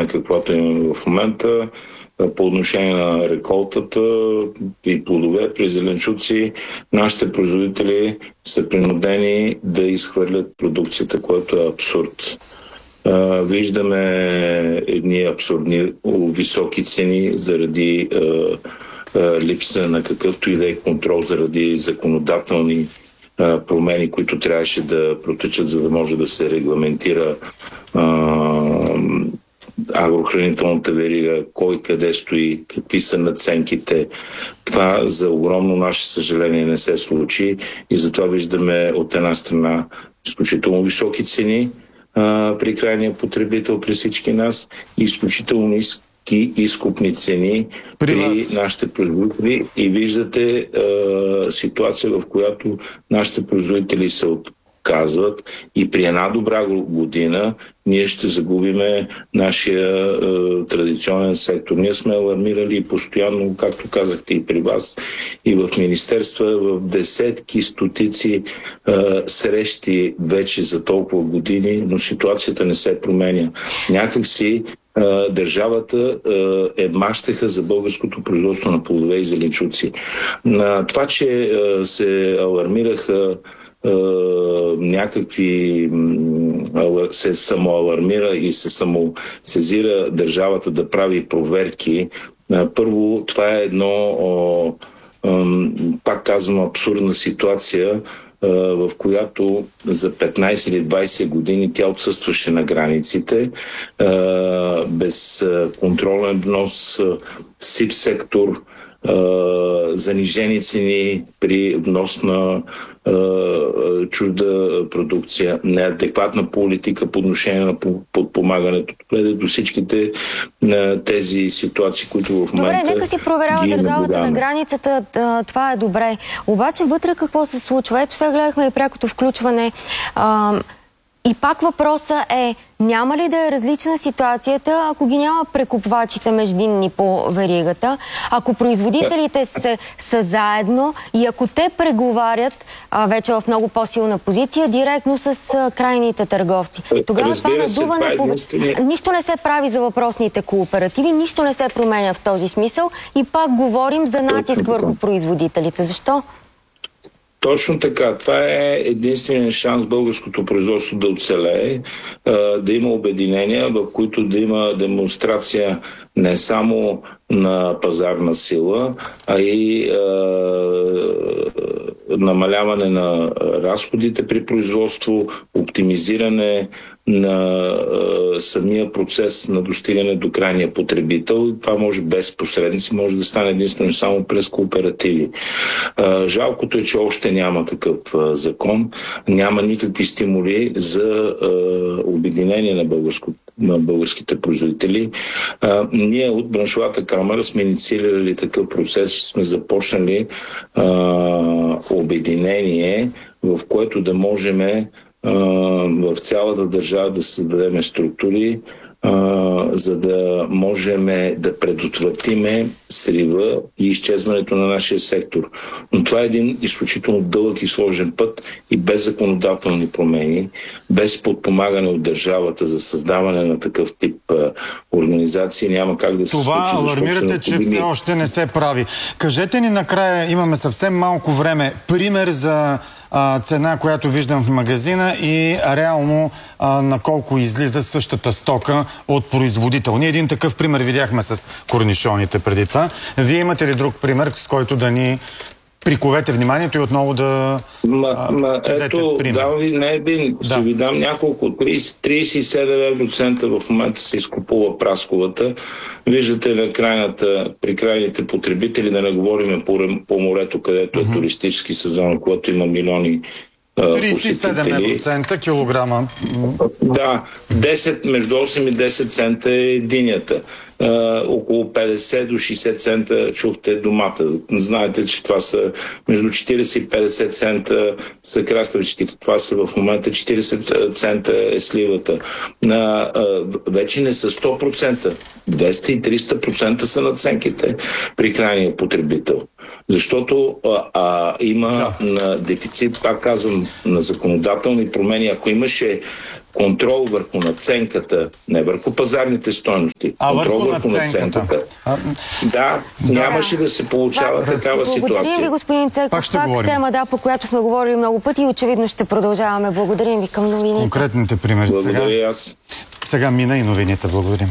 система, каквато имаме в момента, по отношение на реколтата и плодове при зеленчуци, нашите производители са принудени да изхвърлят продукцията, което е абсурд. Виждаме едни абсурдни високи цени заради липса на какъвто и да е контрол, заради законодателни промени, които трябваше да протечат, за да може да се регламентира агрохранителната верига, кой къде стои, какви са надценките. Това за огромно наше съжаление не се случи и затова виждаме от една страна изключително високи цени при крайния потребител, при всички нас, и изключително ниски изкупни цени при нашите производители. И виждате ситуация, в която нашите производители се отказват и при една добра година ние ще загубиме нашия традиционен сектор. Ние сме алармирали постоянно, както казахте и при вас, и в министерства, в десетки, стотици срещи вече за толкова години, но ситуацията не се променя. Някакси държавата мащеха за българското производство на плодове и зеленчуци. Това, че се алармираха някакви се самоалармира и се самосезира държавата да прави проверки. Първо, това е едно, пак казвам, абсурдна ситуация, в която за 15 или 20 години тя отсъстваше на границите, без контролен внос, сив сектор, занижени цени при внос на чужда продукция, неадекватна политика по отношение на подпомагането. До всичките тези ситуации, които в момента... Добре, нека си проверява държавата на границата, това е добре. Обаче вътре какво се случва? Ето сега гледахме и прякото включване. И пак въпросът е, няма ли да е различна ситуацията, ако ги няма прекупвачите междинни по веригата, ако производителите са заедно и ако те преговарят вече в много по-силна позиция директно с крайните търговци. Тогава това надуване нищо не се прави за въпросните кооперативи, нищо не се променя в този смисъл и пак говорим за натиск върху производителите. Защо? Точно така. Това е единственият шанс българското производство да оцелее, да има обединения, в които да има демонстрация не само на пазарна сила, а и намаляване на разходите при производство, оптимизиране на самия процес на достигане до крайния потребител. И това може без посредници, може да стане единствено само през кооперативи. Жалкото е, че още няма такъв закон. Няма никакви стимули за обединение на българските производители. Ние от браншовата камара сме инициирали такъв процес, сме започнали обединение, в което да можем в цялата държава да създадем структури, за да можем да предотвратиме срива и изчезването на нашия сектор. Но това е един изключително дълъг и сложен път и без законодателни промени, без подпомагане от държавата за създаване на такъв тип организации няма как да се случи. Това алармирате, че все още не се прави. Кажете ни накрая, имаме съвсем малко време, пример за цена, която виждам в магазина и реално на колко излиза същата стока от производител. Ние един такъв пример видяхме с корнишоните преди това. Вие имате ли друг пример, с който да ни приковете вниманието и отново да ето, дам ви не един, ще ви дам няколко. 37 евроцента в момента се изкупува прасковата. Виждате при крайните потребители, да не говорим по морето, където е туристически сезон, когато има милиони 37% килограма. Да, между 8 и 10 цента е единята. Около 50 до 60 цента чухте домата. Знаете, че това са между 40 и 50 цента са краставичките. Това са в момента 40 цента е сливата. Вече не са 100%. 200 и 300% са надценките при крайния потребител. Защото има дефицит, пак казвам, на законодателни промени. Ако имаше контрол върху надценката, не върху пазарните стойности, контрол върху надценката. Нямаше да се получава такава ситуация. Благодарим ви, господин Цеков. Пак тема, по която сме говорили много пъти и очевидно ще продължаваме. Благодарим ви. Към новините. Конкретните примери. Благодаря аз. Сега мина и новините. Благодарим.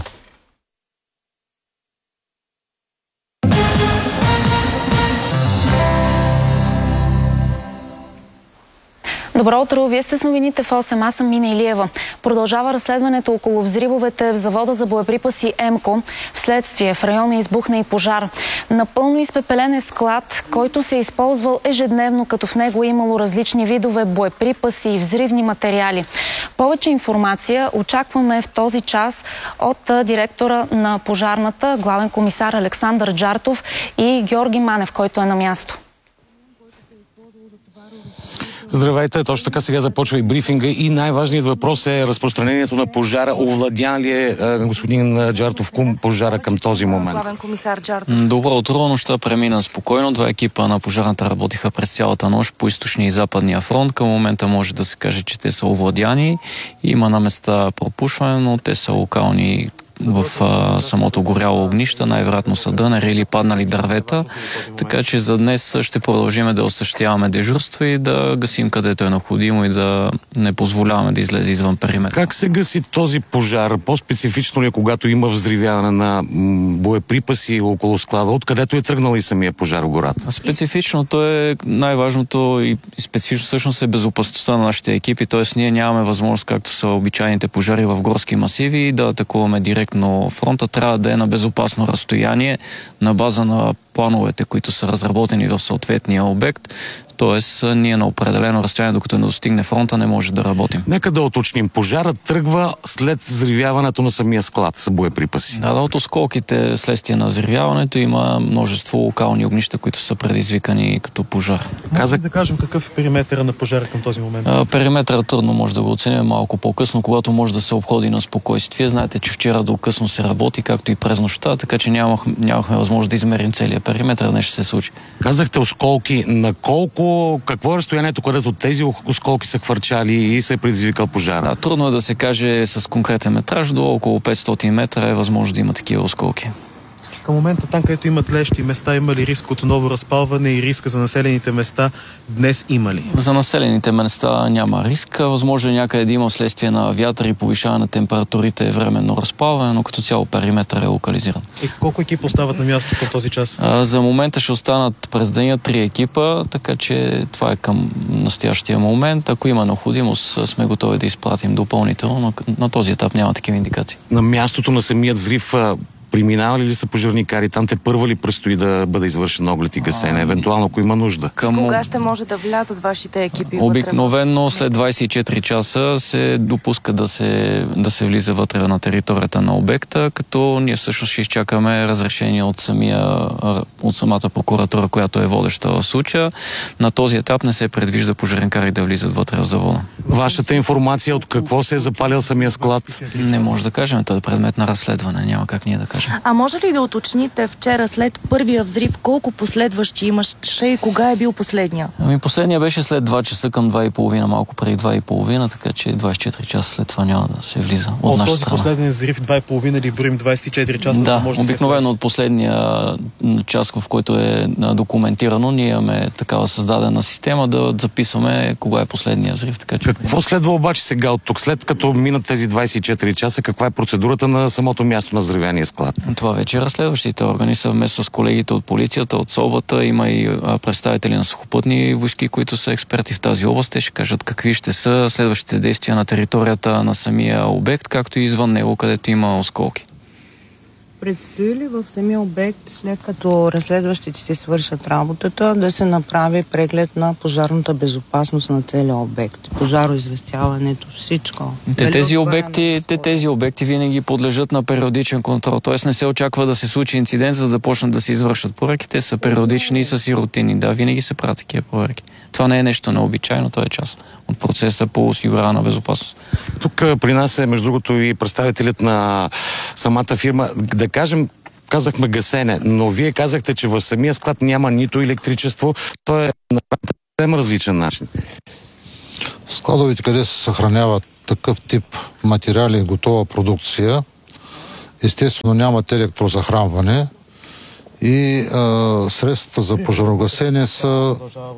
Добро утро, вие сте с новините в 8. Аз съм Мина Илиева. Продължава разследването около взривовете в завода за боеприпаси ЕМКО. Вследствие в района избухна и пожар. Напълно изпепелен е склад, който се е използвал ежедневно, като в него е имало различни видове боеприпаси и взривни материали. Повече информация очакваме в този час от директора на пожарната, главен комисар Александър Джартов и Георги Манев, който е на място. Здравейте, точно така сега започва и брифинга и най-важният въпрос е разпространението на пожара. Овладян ли е господин Джартов пожара към този момент? Главен комисар Джартов. Добро утро, нощта премина спокойно. Два екипа на пожарната работиха през цялата нощ по източния и западния фронт. Към момента може да се каже, че те са овладяни. Има на места пропушване, но те са локални в самото горяло огнище, най-вероятно са дънери или паднали дървета, така че за днес ще продължим да осъществяваме дежурство и да гасим където е необходимо и да не позволяваме да излезе извън периметъра. Как се гаси този пожар? По-специфично ли, когато има взривяване на боеприпаси около склада, откъдето е тръгнал и самия пожар в гората? Специфичното е, най-важното и специфично всъщност е безопасността на нашите екипи, т.е. ние нямаме възможност, както са обичайните пожари в горски масиви, да атакуваме директно, но фронта трябва да е на безопасно разстояние на база на плановете, които са разработени в съответния обект. Тоест, ние на определено разстояние, докато не достигне фронта, не може да работим. Нека да уточним. Пожарът тръгва след взривяването на самия склад с боеприпаси. Да, от осколките следствие на взривяването има множество локални огнища, които са предизвикани като пожар. Може да кажем какъв е периметъра на пожара към този момент? Периметъра трудно може да го оценим малко по-късно, когато може да се обходи на спокойствие. Знаете, че вчера до късно се работи, както и през нощта, така че нямахме възможност да измерим целия периметър, нещо се случи. Казахте осколки. На колко? Какво е разстоянието, където тези осколки са хвърчали и се е предизвикал пожар? Да, трудно е да се каже с конкретен метраж. До около 500 метра е възможно да има такива осколки. Към момента там, където има тлещи места, има ли риск от ново разпалване и риска за населените места днес има ли? За населените места няма риск. Възможно е някъде да има вследствие на вятър и повишаване на температурите временно разпалване, но като цяло периметър е локализиран. И колко екипа остават на място към този час? За момента ще останат през деня 3 екипа, така че това е към настоящия момент. Ако има необходимост, сме готови да изпратим допълнително, но на този етап няма такива индикации. На мястото на самият взрив преминавали ли са пожарникари? Там те първа ли предстои да бъде извършен оглед и гасене, евентуално ако има нужда? Кога ще може да влязат вашите екипи? Обикновено след 24 часа се допуска да се влиза вътре на територията на обекта, като ние всъщност ще изчакаме разрешение от самата прокуратура, която е водеща в случая. На този етап не се предвижда пожарникари да влизат вътре в завода. Вашата информация от какво се е запалил самия склад? Не може да кажем, това е предмет на разследване, няма как ние да кажем. А може ли да уточните вчера след първия взрив колко последващи имаше и кога е бил последния? Последния беше след 2 часа към 2:30, малко преди 2:30, така че 24 часа след това няма да се влиза от наша страна. Този последния взрив 2:30 или броим 24 часа? Да, обикновено от последния час, в който е документирано, ние имаме такава създадена система да записваме кога е последния взрив. Така че... Какво следва обаче сега от тук? След като минат тези 24 часа, каква е процедурата на самото място на взривения склад? Това вече разследващите органи съвместно с колегите от полицията, от СОБА-та, има и представители на сухопътни войски, които са експерти в тази област. Те ще кажат какви ще са следващите действия на територията на самия обект, както и извън него, където има осколки. Предстои ли в самия обект, след като разследващите си свършат работата, да се направи преглед на пожарната безопасност на целия обект? Пожароизвестяването, всичко. Тези обекти винаги подлежат на периодичен контрол. Т.е. не се очаква да се случи инцидент, за да почнат да се извършат проверки. Те са периодични и са си рутинни. Да, винаги се правят такива проверки. Това не е нещо необичайно, това е част от процеса по осигуряване на безопасност. Тук при нас е, между другото, и представителят на самата фирма. Да кажем, казахме гасене, но вие казахте, че в самия склад няма нито електричество. То е на съвсем различен начин. Складовете, къде се съхраняват такъв тип материали и готова продукция, естествено нямат електрозахранване и средствата за пожарогасене са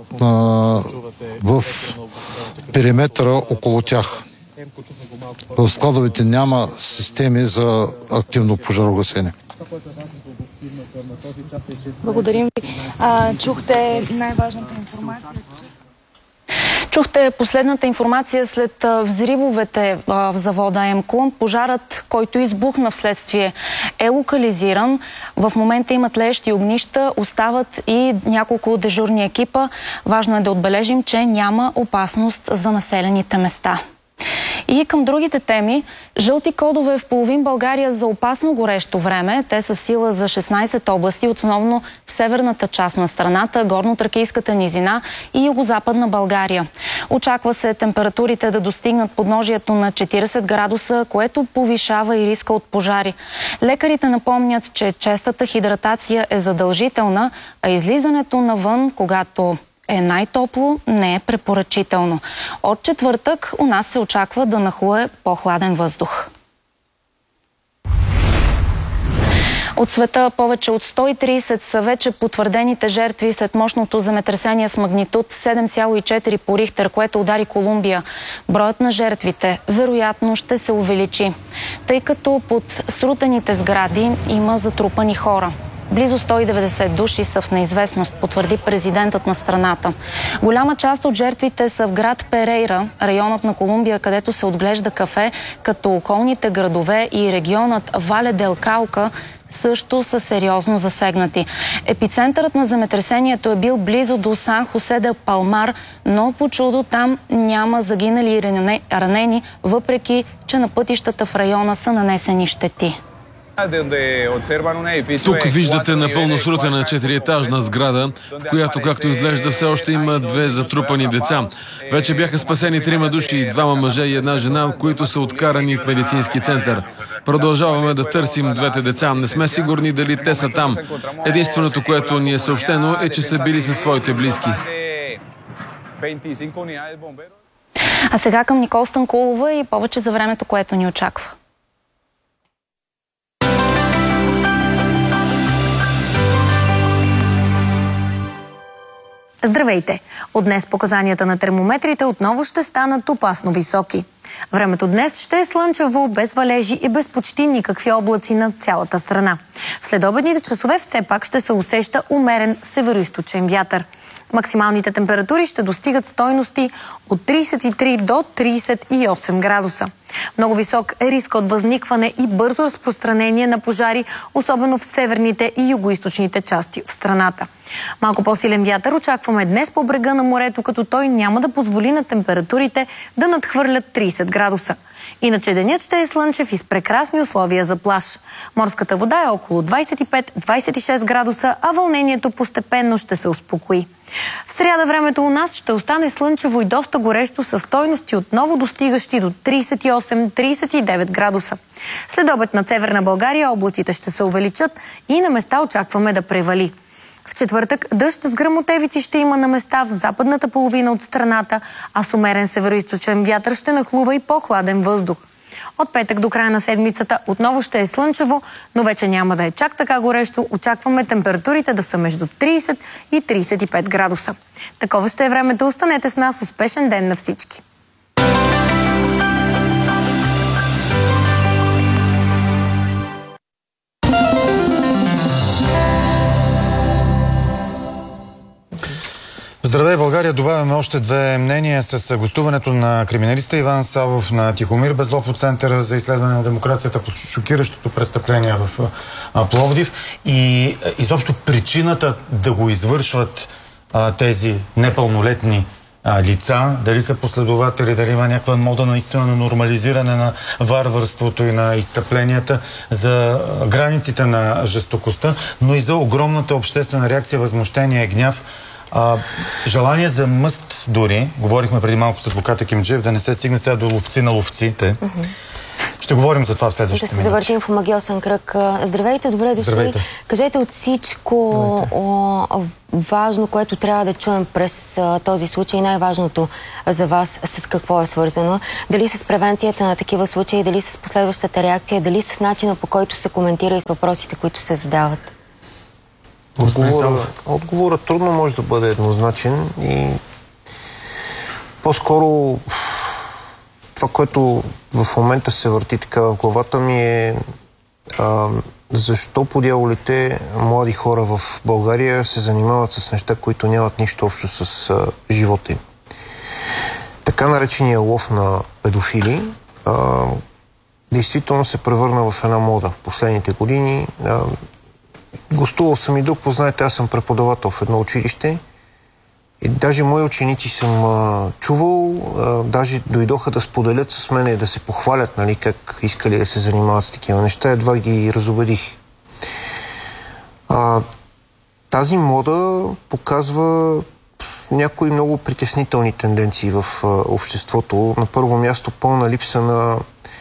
в периметъра около тях. В складовете няма системи за активно пожарогасене. Благодарим ви. Чухте най-важната информация. Чухте последната информация след взривовете в завода ЕМКО. Пожарът, който избухна вследствие, е локализиран. В момента има тлеещи огнища, остават и няколко дежурни екипа. Важно е да отбележим, че няма опасност за населените места. И към другите теми, жълти кодове в половин България за опасно горещо време. Те са в сила за 16 области, основно в северната част на страната, Горно-Тракийската низина и югозападна България. Очаква се температурите да достигнат подножието на 40 градуса, което повишава и риска от пожари. Лекарите напомнят, че честата хидратация е задължителна, а излизането навън, когато е най-топло, не е препоръчително. От четвъртък у нас се очаква да нахлуе по-хладен въздух. От света повече от 130 са вече потвърдените жертви след мощното земетресение с магнитуд 7,4 по Рихтер, което удари Колумбия. Броят на жертвите вероятно ще се увеличи, тъй като под срутените сгради има затрупани хора. Близо 190 души са в неизвестност, потвърди президентът на страната. Голяма част от жертвите са в град Перейра, районът на Колумбия, където се отглежда кафе, като околните градове и регионът Вале дел Каука също са сериозно засегнати. Епицентърът на земетресението е бил близо до Сан Хосе де Палмар, но по чудо там няма загинали и ранени, въпреки че на пътищата в района са нанесени щети. Тук виждате напълно срутена 4-етажна сграда, в която, както изглежда, все още има две затрупани деца. Вече бяха спасени 3 души, 2 мъже и 1 жена, които са откарани в медицински център. Продължаваме да търсим двете деца. Не сме сигурни дали те са там. Единственото, което ни е съобщено, е, че са били със своите близки. А сега към Никол Станкулова и повече за времето, което ни очаква. Здравейте! От днес показанията на термометрите отново ще станат опасно високи. Времето днес ще е слънчево, без валежи и без почти никакви облаци над цялата страна. В следобедните часове все пак ще се усеща умерен североизточен вятър. Максималните температури ще достигат стойности от 33 до 38 градуса. Много висок е риска от възникване и бързо разпространение на пожари, особено в северните и югоизточните части в страната. Малко по-силен вятър очакваме днес по брега на морето, като той няма да позволи на температурите да надхвърлят 30 градуса. Иначе денят ще е слънчев и с прекрасни условия за плаж. Морската вода е около 25-26 градуса, а вълнението постепенно ще се успокои. В сряда времето у нас ще остане слънчево и доста горещо, със стойности отново достигащи до 38-39 градуса. След обед над Северна България облаците ще се увеличат и на места очакваме да превали. В четвъртък дъжд с гръмотевици ще има на места в западната половина от страната, а с умерен североизточен вятър ще нахлува и по-хладен въздух. От петък до края на седмицата отново ще е слънчево, но вече няма да е чак така горещо. Очакваме температурите да са между 30 и 35 градуса. Такова ще е времето. Останете с нас. Успешен ден на всички! Здравей, България! Добавяме още две мнения с гостуването на криминалиста Иван Савов, на Тихомир Безлов от Центъра за изследване на демокрацията по шокиращото престъпление в Пловдив и изобщо причината да го извършват тези непълнолетни лица, дали са последователи, дали има някаква мода наистина на нормализиране на варварството и на изтъпленията, за границите на жестокостта, но и за огромната обществена реакция, възмущение, гняв, желание за мъст дори. Говорихме преди малко с адвоката Кимджиев да не се стигне сега до ловци на ловците. Ще говорим за това в следващите минути. Да се завършим в омагьосан кръг. Здравейте, добре дошли. Здравейте. Кажете от всичко важно, което трябва да чуем през този случай, най-важното за вас с какво е свързано? Дали с превенцията на такива случаи, дали с последващата реакция, дали с начина, по който се коментира и с въпросите, които се задават? Отговорът трудно може да бъде еднозначен и по-скоро това, което в момента се върти така в главата ми е защо по дяволите млади хора в България се занимават с неща, които нямат нищо общо с живота им. Така наречения лов на педофили действително се превърна в една мода в последните години. Гостувал съм и друг, познаете, аз съм преподавател в едно училище и даже мои ученици съм чувал, даже дойдоха да споделят с мен и да се похвалят, нали, как искали да се занимават с такива неща, едва ги разубедих. Тази мода показва някои много притеснителни тенденции в обществото. На първо място пълна липса на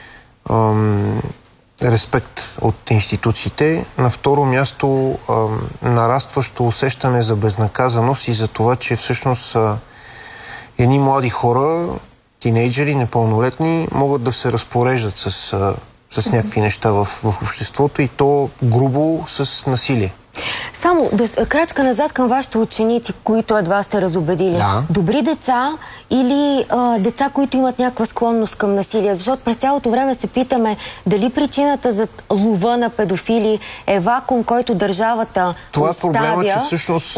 респект от институциите. На второ място нарастващо усещане за безнаказаност и за това, че всъщност едни млади хора, тинейджери, непълнолетни, могат да се разпореждат с някакви неща в обществото и то грубо с насилие. Само крачка назад към вашите ученици, които едва сте разубедили. Да. Добри деца или деца, които имат някаква склонност към насилие? Защото през цялото време се питаме дали причината за лова на педофили е вакуум, който държавата това оставя, е проблема, че всъщност,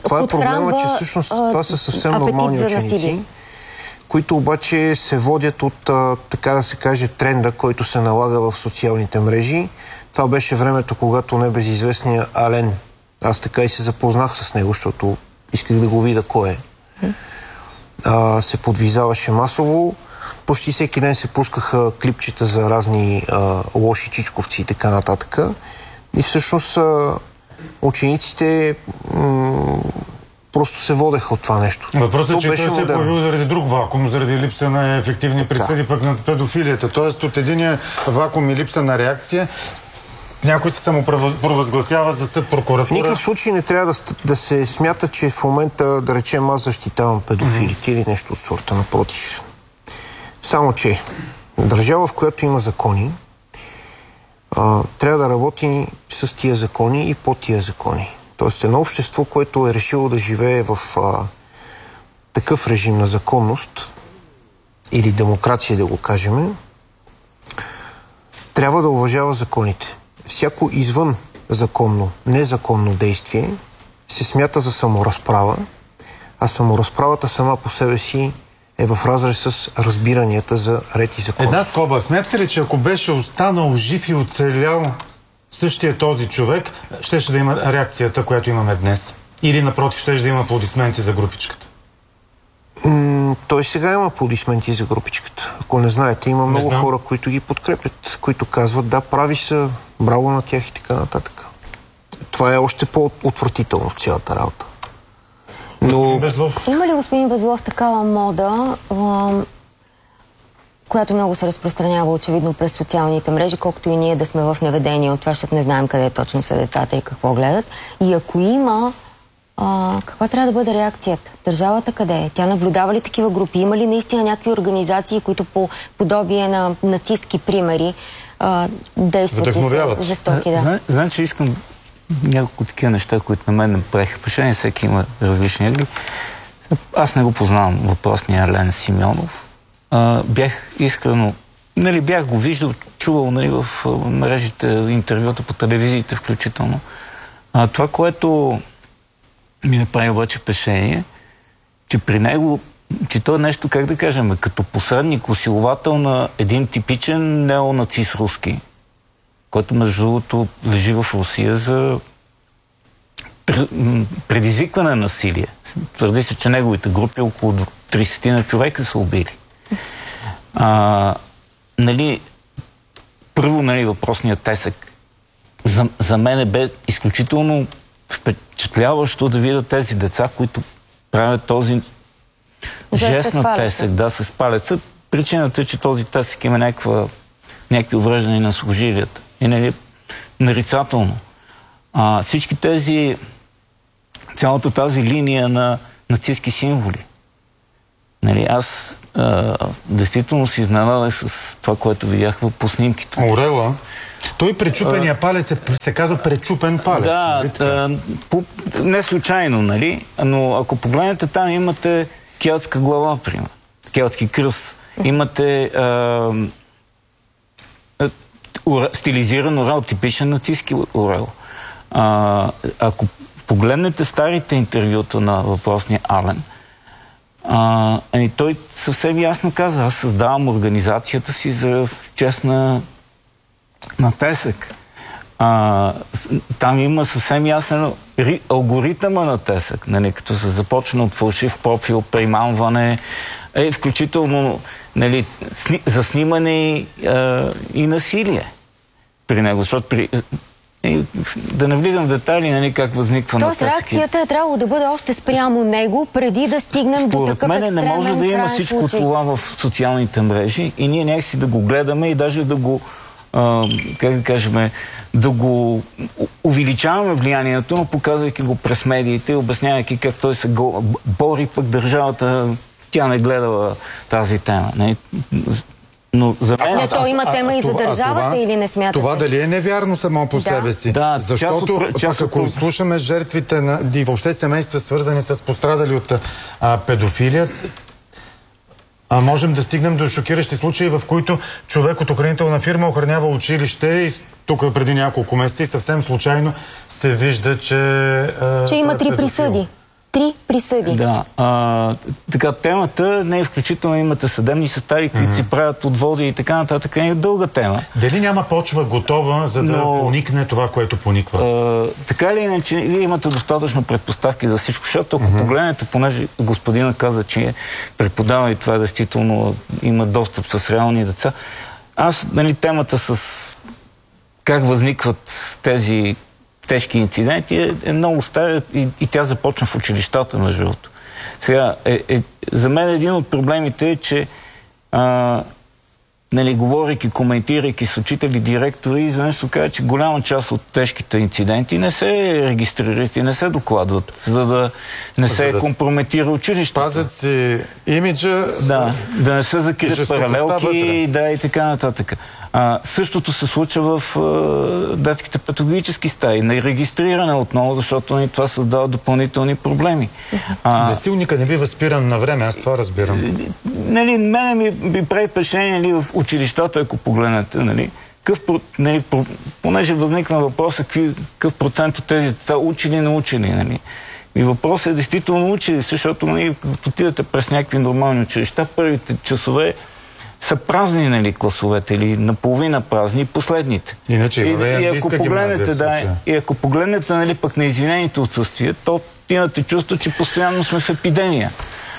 това са съвсем нормални ученици, които обаче се водят от, така да се каже, тренда, който се налага в социалните мрежи. Това беше времето, когато небезизвестния Ален, аз така и се запознах с него, защото исках да го видя кой е, се подвизаваше масово. Почти всеки ден се пускаха клипчета за разни лоши чичковци и така нататък. И всъщност учениците просто се водеха от това нещо. Въпросът е, че той се е появил заради друг вакуум, заради липса на ефективни присъди пък на педофилията. Тоест от единия вакуум и липса на реакция някой се самопровъзгласява за съд, прокуратура. В никакъв случай не трябва да се смята, че в момента, да речем, аз защитавам педофилите или нещо от сорта, напротив. Само, че държава, в която има закони, трябва да работи с тия закони и по тия закони. Тоест едно общество, което е решило да живее в такъв режим на законност или демокрация, да го кажем, трябва да уважава законите. Всяко извън законно, незаконно действие се смята за саморазправа, а саморазправата сама по себе си е в разрез с разбиранията за ред и закон. Една скоба. Смятате ли, че ако беше останал жив и оцелял същия този човек, щеше да има реакцията, която имаме днес? Или напротив, щеше да има аплодисменти за групичката? Той сега има аплодисменти за групичката. Ако не знаете, има много хора, които ги подкрепят, които казват, да, прави са, браво на тях и така нататък. Това е още по-отвратително в цялата работа. Но... Има ли, господин Безлов, такава мода, която много се разпространява очевидно през социалните мрежи, колкото и ние да сме в неведение от това, защото не знаем къде точно са децата и какво гледат? И ако има, каква трябва да бъде реакцията? Държавата къде е? Тя наблюдава ли такива групи? Има ли наистина някакви организации, които по подобие на нацистки примери действат и са жестоки? Да. Значи искам няколко такива неща, които на мен не правиха впечатление. Всеки има различни игри. Аз не го познавам въпросния Ален Симеонов. Бях искрено, бях го виждал, чувал в мрежите, интервюта по телевизиите включително. Това, което ми направи обаче впечатление, че при него, че то е нещо, как да кажем, като посредник, усиловател на един типичен неонацист руски, който между другото лежи в Русия за предизвикване на насилие. Твърди се, че неговите групи около 30 на човека са убили. Първо, въпросният тесък за мен бе изключително впечатляващо да видя тези деца, които правят този жест на тесък, с палеца. Причината е, че този тесък има някаква някакви увреждания на служилията. И нали, нарицателно. Всички тези, цялата тази линия на нацистски символи. Нали, аз действително се изненадах с това, което видях по снимките. Орела? Той пречупения палец се казва пречупен палец. Да, не случайно, нали? Но ако погледнете там, имате келтска глава, примерно. Келтски кръст. Имате стилизиран орел, типичен нацистски орел. Ако погледнете старите интервюта на въпросния Ален, той съвсем ясно каза, аз създавам организацията си за чест на Тесък. Там има съвсем ясен алгоритъма на Тесък, нали, като се започна от фалшив профил, примамване, включително нали, заснимане и насилие при него, защото да не влизам в детайли, нали, как възниква на Тесък. Тоест реакцията е трябвало да бъде още спрямо него, преди да стигнем до такъв екстремен крайен случай. Не може да има всичко това в социалните мрежи и ние някакси да го гледаме и даже да го как да кажем, да го увеличаваме влиянието, но показвайки го през медиите и обяснявайки как той се бори, пък държавата, тя не гледала тази тема. Но за мен... то има тема и за държавата или не смятате? Това дали е невярно само по себе си? Да, защото ако слушаме жертвите и въобще семейства, свързани с пострадали от педофилия, можем да стигнем до шокиращи случаи, в които човек от охранителна фирма охранява училище и тук преди няколко месеца и съвсем случайно се вижда, че има 3 присъди. 3 присъди. Да. Така, темата не е включително, имате съдебни състави, които си правят отводи и така нататък. Е дълга тема. Дали няма почва готова, за да поникне това, което пониква? Така или иначе, вие имате достатъчно предпоставки за всичко, защото ако погледнете, понеже господина каза, че преподава и това действително има достъп с реални деца. Аз, нали, темата с как възникват тези тежки инциденти е много стара и тя започна в училищата, между другото. Сега, за мен един от проблемите е, че нали, говорейки, коментирайки с учители, директори, изведнъж се казва, че голяма част от тежките инциденти не се регистрират и не се докладват, за да не се компрометира училището. Пазят си имиджа. Да не се закрият паралелки и така нататък. Същото се случва в детските педагогически стаи. Нерегистриране отново, защото това създава допълнителни проблеми. Насилника не бива спиран на време, аз това разбирам. Нали, мене ми прави впечатление в училищата, ако погледнете, нали, понеже възникна въпроса, какъв процент от тези деца учили, не учили, нали. И въпросът е действително учили, защото нали, като отидете през някакви нормални училища, първите часове са празни, нали, класовете или наполовина празни, последните. Иначе и ако погледнете, и ако погледнете, нали, пък на извинените отсъствия, то имате чувство, че постоянно сме в епидемия.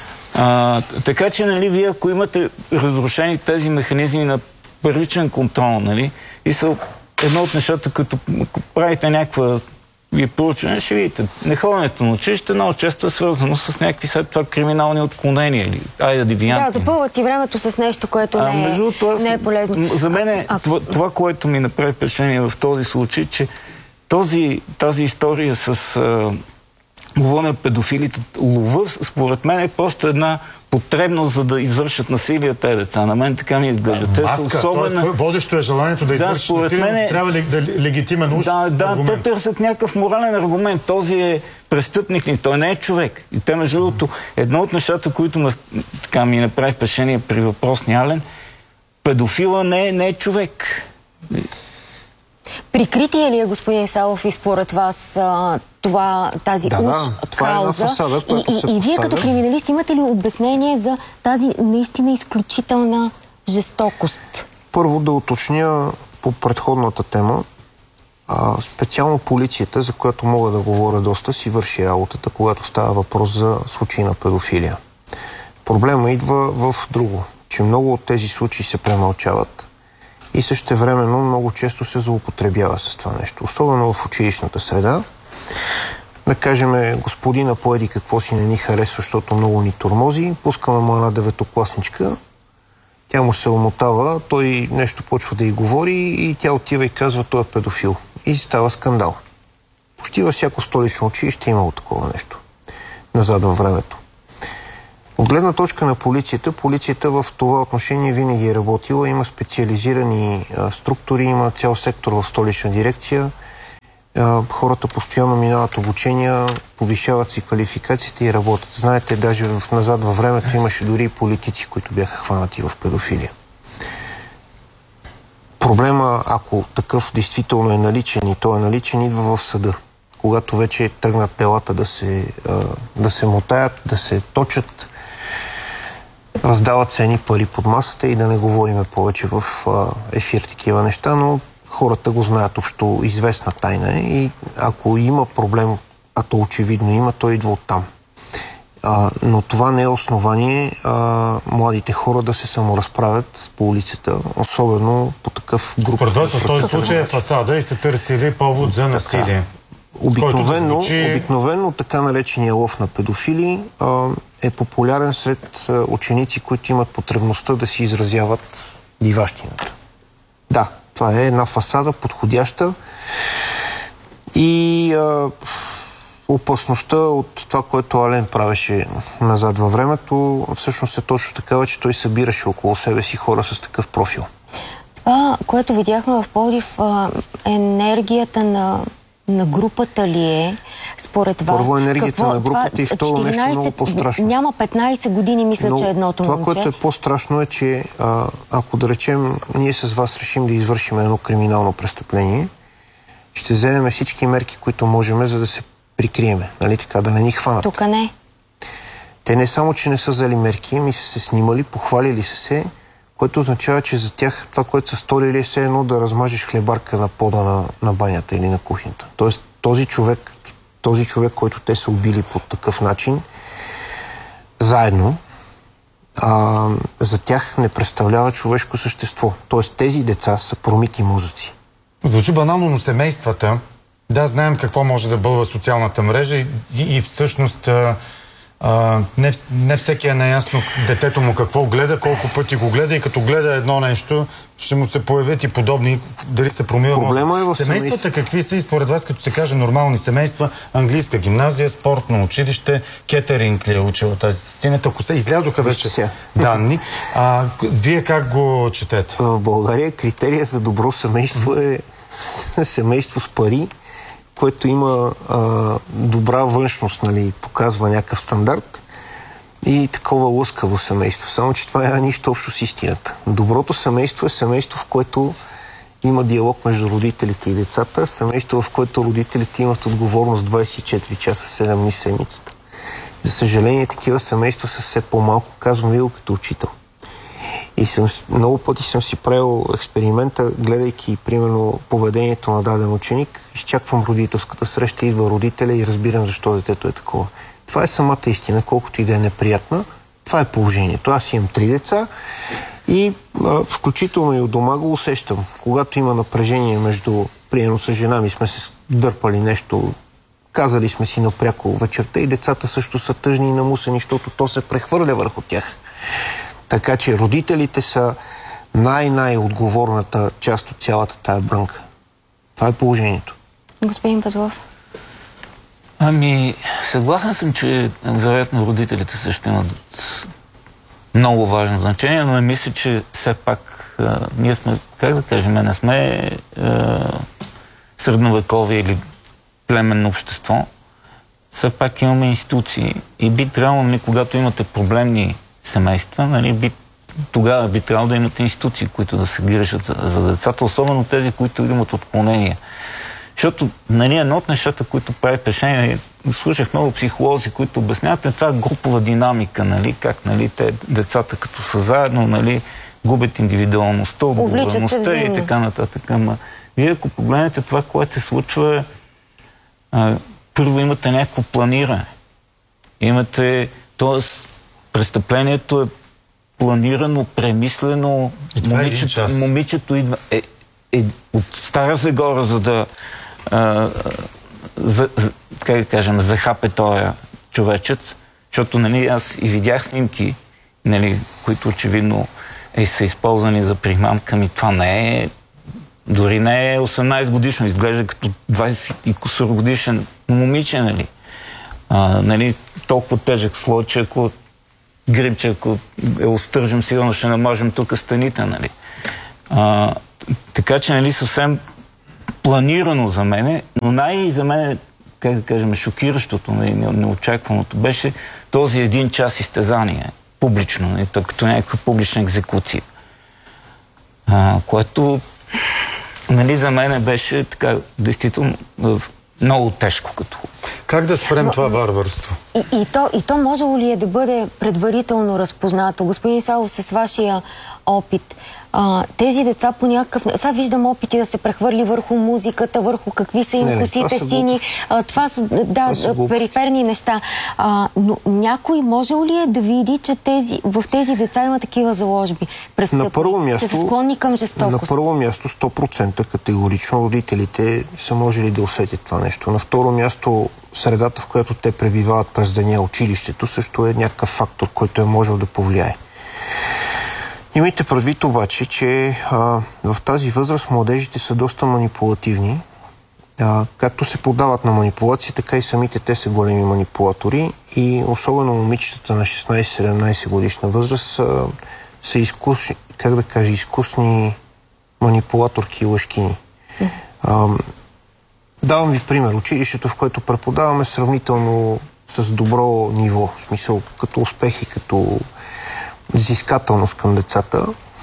Така че, нали, вие ако имате разрушени тези механизми на първичен контрол, нали, и са едно от нещата, като правите някаква вие проучване, ще видите, неходенето на училище много често е свързано с някакви след това криминални отклонения или девианти. Да, запълват си времето с нещо, което не е полезно. За мен това, което ми направи впечатление в този случай, че тази история с говоря педофилите, лова, според мен е просто една потребност, за да извършат насилие тези деца. На мен така ми изглежда. Те са особено... Водещо е желанието да извършат насилие, трябва да легитимен аргумент. те търсят някакъв морален аргумент. Този е престъпник ли? Той не е човек. И те, между другото, едно от нещата, които ми направи впечатление при въпросния Ален, педофила не е човек. Прикритие ли е, господин Савов, и според вас тази кауза? И вие като криминалист имате ли обяснение за тази наистина изключителна жестокост? Първо да уточня по предходната тема. Специално полицията, за която мога да говоря доста, си върши работата, когато става въпрос за случаи на педофилия. Проблема идва в друго, че много от тези случаи се премълчават и същевременно много често се злоупотребява с това нещо. Особено в училищната среда. Да кажем, господина поеди какво си не ни харесва, защото много ни тормози, пускаме му една 9-класничка Тя му се омотава, той нещо почва да й говори и тя отива и казва, той е педофил. И става скандал. Почти във всяко столично училище имало такова нещо. Назад във времето. От гледна точка на полицията в това отношение винаги е работила. Има специализирани структури, има цял сектор в столична дирекция. Хората постоянно минават обучения, повишават си квалификациите и работят. Знаете, даже назад във времето имаше дори и политици, които бяха хванати в педофилия. Проблема, ако такъв действително е наличен и той е наличен, идва в съда. Когато вече тръгнат делата да се мотаят, да се точат, раздават се едни пари под масата и да не говориме повече в ефир такива неща, но хората го знаят общо известна тайна и ако има проблем, а то очевидно има, той идва оттам. Но това не е основание младите хора да се саморазправят по улицата, особено по такъв груп. Според вас в този случай е фасада и се търсили повод за насилие. Обикновено така наречения лов на педофили е популярен сред ученици, които имат потребността да си изразяват диващината. Да, това е една фасада, подходяща и опасността от това, което Ален правеше назад във времето, всъщност е точно такава, че той събираше около себе си хора с такъв профил. Това, което видяхме в Пловдив, енергията на групата ли е, според вас? Първо енергията на групата и второ нещо много по-страшно. Няма 15 години, мисля, че едното това, момче. което е по-страшно е, че ако да речем, ние с вас решим да извършим едно криминално престъпление, ще вземем всички мерки, които можем, за да се прикриеме. Нали така, да не ни хванат. Тук не. Те не само, че не са взели мерки, ми са се снимали, похвалили са се, което означава, че за тях това, което са сторили, е все едно да размажеш хлебарка на пода на банята или на кухнята. Тоест този човек, който те са убили по такъв начин, заедно, за тях не представлява човешко същество. Тоест тези деца са промити мозъци. Звучи банално, но семействата, да, знаем какво може да бълва социалната мрежа и всъщност не всеки е наясно детето му какво гледа, колко пъти го гледа и като гледа едно нещо, ще му се появят и подобни, дали се промива. Проблема е в семействата. Какви са и според вас, като се каже нормални семейства, английска гимназия, спортно училище, кетеринг ли е учила тази системата, ако се излязоха вече данни. Вие как го четете? В България критерия за добро семейство е семейство с пари, което има добра външност, нали, показва някакъв стандарт и такова лъскаво семейство. Само, че това няма нищо общо с истината. Доброто семейство е семейство, в което има диалог между родителите и децата, семейство, в което родителите имат отговорност 24 часа, 7 дни седмицата. За съжаление, такива семейства са все по-малко, казвам ви го като учител. И много пъти съм си правил експеримента, гледайки, примерно, поведението на даден ученик, изчаквам родителската среща, идва родителя и разбирам защо детето е такова. Това е самата истина, колкото и да е неприятна. Това е положението. Аз имам 3 деца и включително и от дома го усещам. Когато има напрежение между, примерно с жена ми, сме се дърпали нещо, казали сме си напряко вечерта и децата също са тъжни и намусени, защото то се прехвърля върху тях. Така че родителите са най-отговорната част от цялата тая брънка. Това е положението. Господин Пазлов. Съгласен съм, че вероятно родителите също имат много важно значение, но не мисля, че все пак ние сме, как да кажем, не сме средновековие или племенно общество. Все пак имаме институции и би трябвало, когато имате проблемни семейства, нали, тогава би трябвало да имате институции, които да се грижат за децата, особено тези, които имат отклонения. Защото, нали, едно от нещата, които прави впечатление, слушах много психолози, които обясняват, това е групова динамика, нали, как, нали, те децата като са заедно, нали, губят индивидуалността, отговорността и така нататък. Ама вие, ако погледнете това, което се случва, първо имате някакво планиране. Имате, т.е. престъплението е планирано, премислено. Момичето идва от Стара Загора, за да как да кажем, захапе този човечец, защото, нали, аз и видях снимки, нали, които очевидно са използвани за примамка. Това не е, дори не е 18 годишно, изглежда като 20 и кусор годишен момиче, нали? Нали, толкова тежък слой, че ако грибче, ако остържим, сигурно ще намажем тук стените, нали? Така че, нали, съвсем планирано за мене, но за мен, как да кажем, шокиращото, неочакваното беше този 1 час изтезание, публично, нали, като някаква публична екзекуция. Което, нали, за мен беше така, действително, много тежко като. Как да спрем това варварство? И то можело ли е да бъде предварително разпознато? Господин Савов, с вашия опит, тези деца по някакъв... виждам опити да се прехвърли върху музиката, върху какви са им косите сини. Това са периферни неща. Но някой можел ли е да види, че в тези деца има такива заложби? Че са склонни към жестокост? На първо място 100% категорично родителите са можели да усетят това нещо. На второ място средата, в която те пребивават през деня, училището, също е някакъв фактор, който е можел да повлияе. Имайте предвид обаче, че в тази възраст младежите са доста манипулативни. Както се подават на манипулации, така и самите те са големи манипулатори и особено момичетата на 16-17 годишна възраст са изкусни, как да кажа, изкусни манипулаторки и лъжкини. Давам ви пример. Училището, в което преподаваме, сравнително с добро ниво, в смисъл като успехи, като взискателност към децата.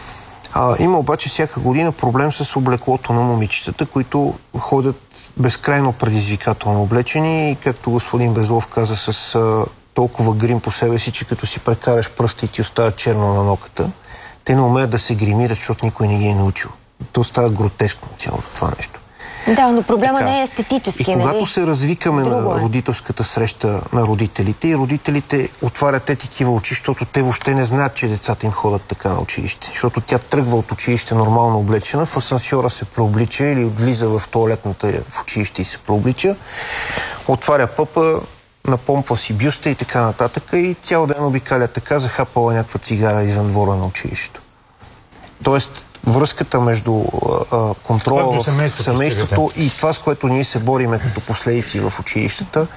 Има обаче всяка година проблем с облеклото на момичетата, които ходят безкрайно предизвикателно облечени и, както господин Безлов каза, с толкова грим по себе си, че като си прекараш пръста и ти остава черно на ноката, те не умеят да се гримират, защото никой не ги е научил. То става гротескно цялото това нещо. Да, но проблема не е естетически. И когато се развикаме на родителската среща на родителите и родителите отварят такива очи, защото те въобще не знаят, че децата им ходят така на училище. Защото тя тръгва от училище нормално облечена, в асансьора се преоблича или влиза в тоалетната в училище и се преоблича, отваря пъпа, напомпва си бюста и така нататък и цял ден обикаля така, захапала някаква цигара извън двора на училището. Тоест, връзката между контрола в семейството и това, с което ние се бориме като последици в училищата,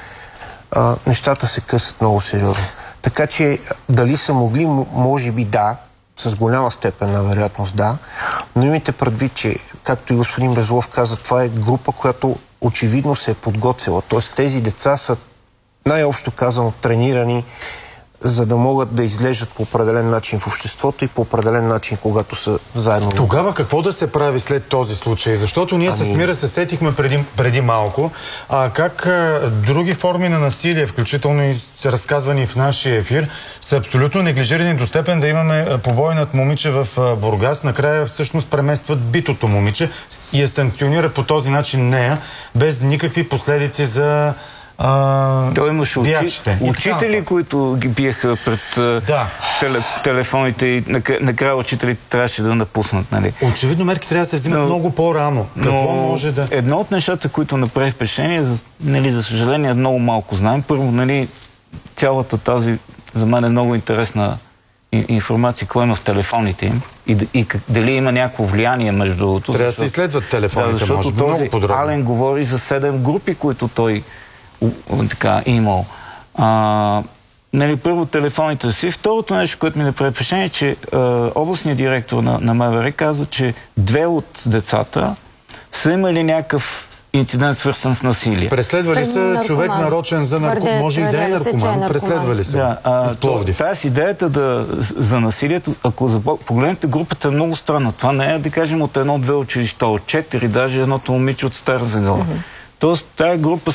нещата се късат много сериозно. Така че дали са могли, може би да, с голяма степен на вероятност да, но имайте предвид, че, както и господин Безлов каза, това е група, която очевидно се е подготвила. Тоест тези деца са най-общо казано тренирани, за да могат да изглеждат по определен начин в обществото и по определен начин, когато са заедно. Тогава какво да се прави след този случай? Защото ние с Мира се сетихме преди малко как други форми на насилие, включително и разказвани в нашия ефир, са абсолютно неглижирани до степен да имаме побой над момиче в Бургас. Накрая всъщност преместват битото момиче и я санкционират по този начин нея, без никакви последици за той имаше учители, които ги биеха пред телефоните и накрая учителите трябваше да напуснат. Нали? Очевидно мерки трябва да се взимат много по-рано. Какво може да... Едно от нещата, които направи впечатление, нали, за съжаление много малко знаем. Първо, нали, цялата тази, за мен е много интересна информация, какво има в телефоните им и дали има някакво влияние между другото. Трябва да се изследват телефоните, може би много подробно. Ален говори за 7 групи, които той така имал. Нали, първо телефоните си. Второто нещо, което ми направи впечатление е, че областният директор на МВР казва, че 2 от децата са имали някакъв инцидент, свързан с насилие. Преследвали са човек нарочен за наркоман. Може и да е наркоман. Преследвали са. Тази идеята за насилието, ако погледнете групата, е много странна. Това не е, да кажем, от 1-2 училища, от 4, даже едното момиче от Стара Загора. Тоест, тая група,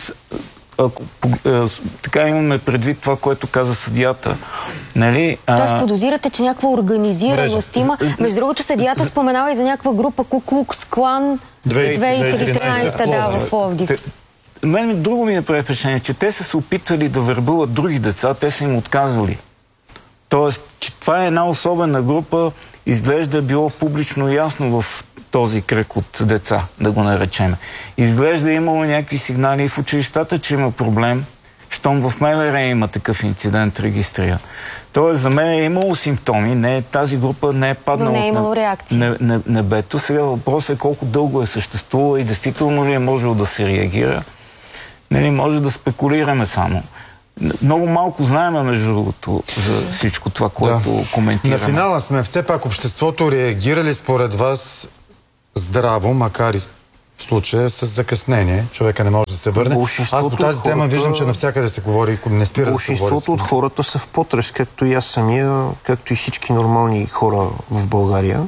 така имаме предвид това, което каза съдията. Нали, Тоест подозирате, че някаква организираност има. Между другото, съдията споменава и за някаква група Ку Клукс Клан 2013 в Пловдив. Мен друго ми направи впечатление, че те са се опитвали да вербуват други деца, те са им отказвали. Тоест, че това е една особена група, изглежда било публично ясно в този кръг от деца, да го наречем. Изглежда имало някакви сигнали в училищата, че има проблем. щом в МВР има такъв инцидент регистриран. Тоест, за мен е имало симптоми, тази група не е паднала. Но не е имало реакция. Небето. Сега въпросът е колко дълго е съществувала и действително ли е можело да се реагира. Може да спекулираме само. Много малко знаем, между другото, за всичко това, което коментираме. На финала сме. Все пак обществото реагира ли според вас здраво, макар и в случая с закъснение? Човека не може да се върне. Аз по тази тема виждам, че навсякъде се говори, не спира да се говори. Большинството от хората са в потрес, както и аз самия, както и всички нормални хора в България.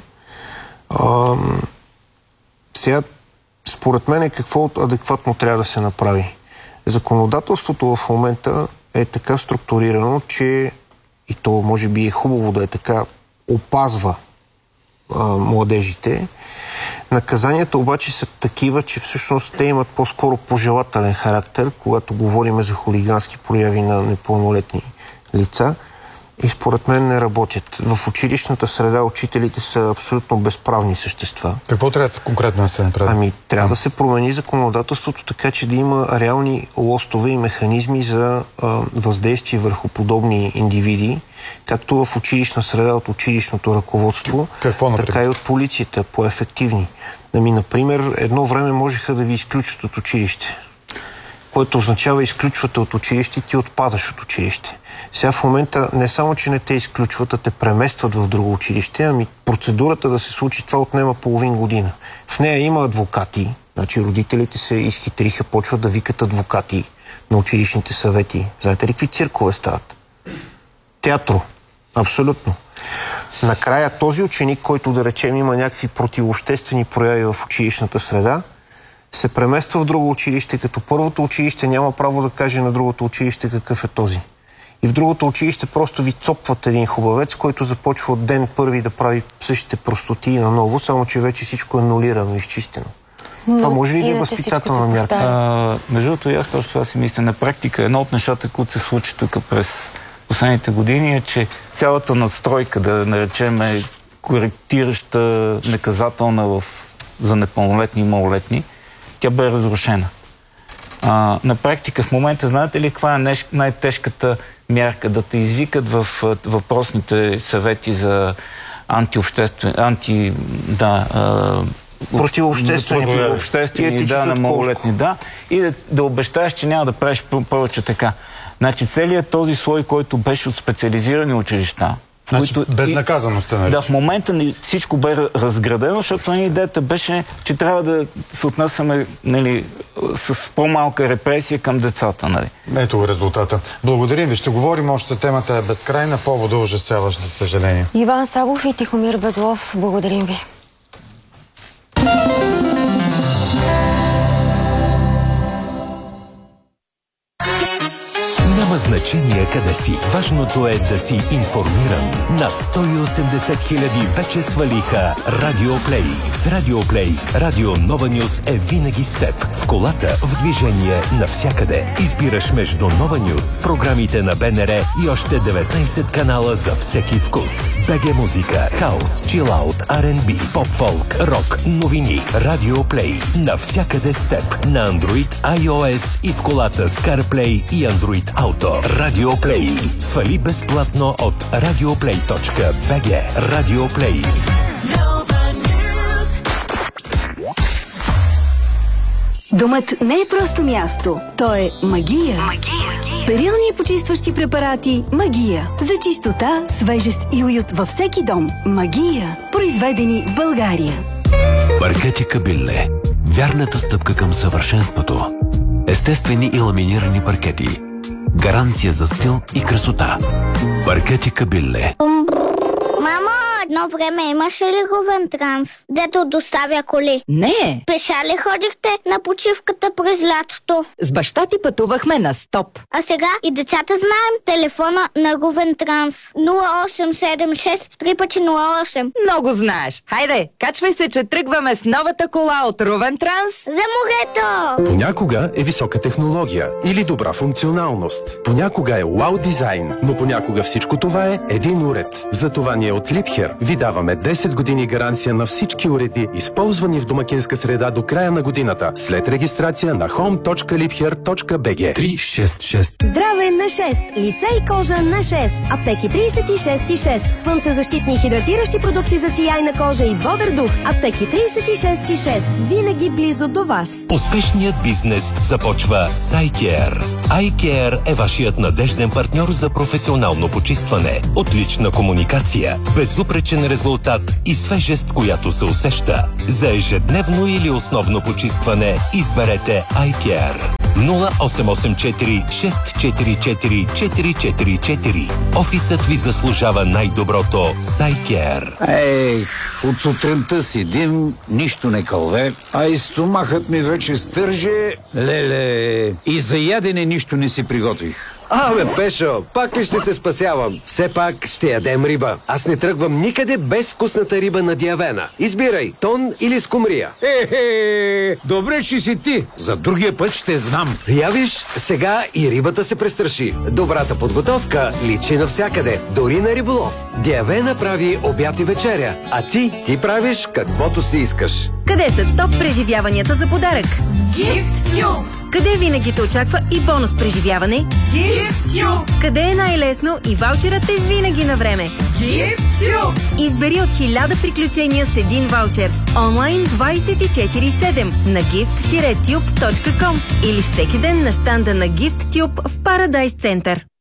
Сега, според мен, какво адекватно трябва да се направи? Законодателството в момента е така структурирано, че и то може би е хубаво да е така, опазва младежите. Наказанията обаче са такива, че всъщност те имат по-скоро пожелателен характер, когато говорим за хулигански прояви на непълнолетни лица. И според мен не работят. В училищната среда учителите са абсолютно безправни същества. Какво трябва конкретно да се направи? Трябва да се промени законодателството така, че да има реални лостове и механизми за въздействие върху подобни индивиди, както в училищна среда от училищното ръководство, така и от полицията, по-ефективни. Например, едно време можеха да ви изключат от училище, което означава изключвате от училище и ти отпадаш от училище. Сега в момента не само, че не те изключват, а те преместват в друго училище, процедурата да се случи това отнема половин година. В нея има адвокати, значи родителите се изхитриха, почват да викат адвокати на училищните съвети. Знаете ли какви циркове стават? Театро. Абсолютно. Накрая този ученик, който да речем има някакви противообществени прояви в училищната среда, се премества в друго училище, като първото училище няма право да каже на другото училище какъв е този. И в другото училище просто ви цопват един хубавец, който започва от ден първи да прави същите простотии наново, само че вече всичко е нулирано, изчистено. Това може ли да е възпитателна мярка? Между другото, аз точно това си мисля. На практика едно от нещата, които се случи тук през последните години е, че цялата настройка, да наречем коректираща, наказателна за непълнолетни и малолетни, тя бе разрушена. На практика в момента, знаете ли каква е най-тежката мярка? Да те извикат в въпросните съвети за противообществени, на малолетни, и да обещаеш, че няма да правиш повече така. Значи целият този слой, който беше от специализирани училища, безнаказаността, нали? Да, в момента всичко бе разградено, защото идеята беше, че трябва да се отнасяме с по-малка репресия към децата. Нали? Ето резултата. Благодарим ви. Ще говорим още. Темата е безкрайна, повода ужасяващ, за съжаление. Иван Сабов и Тихомир Безлов, благодарим ви. Няма значение къде си. Важното е да си информиран. Над 180 хиляди вече свалиха Радиоплей. С Радиоплей Радио Нова Нюс е винаги с теб. В колата, в движение, навсякъде. Избираш между Нова Нюс, програмите на БНР и още 19 канала за всеки вкус. БГ музика, хаус, чилаут, R&B, поп-фолк, рок, новини. Радиоплей. Навсякъде с теб. На Android, iOS и в колата с CarPlay и Android Auto. Радиоплей. Свали безплатно от radioplay.bg. Радиоплей. Домът не е просто място. То е магия. Перилни и почистващи препарати Магия. За чистота, свежест и уют във всеки дом. Магия. Произведени в България. Паркети Кабилле. Вярната стъпка към съвършенството. Естествени и ламинирани паркети. Гаранция за стил и красота. Паркети Кабилле. Мамо, едно време имаше ли Ровентранс, дето доставя коли? Не. Пеша ли ходихте на почивката през лятото? С баща ти пътувахме на стоп. А сега и децата знаем телефона на Ровентранс. 0876 3×08. Много знаеш. Хайде, качвай се, че тръгваме с новата кола от Ровентранс. За морето! Понякога е висока технология или добра функционалност. Понякога е вау дизайн, но понякога всичко това е един уред. Затова ние от Липхер ви даваме 10 години гаранция на всички уреди, използвани в домакинска среда до края на годината, след регистрация на home.liebherr.bg. 366. Здраве на 6. Лице и кожа на 6. Аптеки 36,6. Слънцезащитни и хидратиращи продукти за сияйна кожа и бодър дух. Аптеки 36,6. Винаги близо до вас. Успешният бизнес започва с iCare. iCare е вашият надежден партньор за професионално почистване. Отлична комуникация, безупречен резултат и свежест, която се усеща. За ежедневно или основно почистване изберете iCare. 0884 644 444. Офисът ви заслужава най-доброто с iCare. От сутринта седим, нищо не кълве, а и стомахът ми вече стърже. Леле, и за ядене нищо не си приготвих. Пешо, пак ли ще те спасявам? Все пак ще ядем риба. Аз не тръгвам никъде без вкусната риба на Диавена. Избирай, тон или скумрия. Добре, че си ти. За другия път ще знам. Явиш, сега и рибата се престраши. Добрата подготовка личи навсякъде, дори на риболов. Диавена прави обяд и вечеря, а ти правиш каквото си искаш. Къде са топ преживяванията за подарък? Gift Tube! Къде винаги те очаква и бонус преживяване? Gift Tube! Къде е най-лесно и ваучерът е винаги на време? Gift Tube! Избери от 1000 приключения с един ваучер. Онлайн 24/7 на gift-tube.com или всеки ден на щанда на Gift Tube в Paradise Center.